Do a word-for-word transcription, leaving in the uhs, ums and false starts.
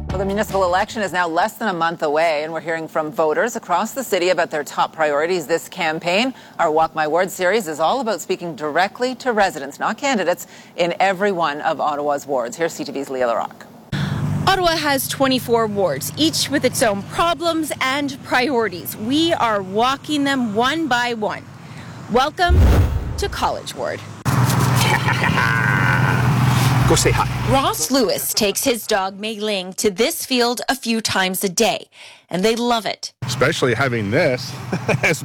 Well, the municipal election is now less than a month away, and we're hearing from voters across the city about their top priorities this campaign. Our Walk My Ward series is all about speaking directly to residents, not candidates, in every one of Ottawa's wards. Here's C T V's Leah Larocque. Ottawa has twenty-four wards, each with its own problems and priorities. We are walking them one by one. Welcome to College Ward. Go say hi. Ross Lewis takes his dog Mei Ling to this field a few times a day, and they love it. Especially having this as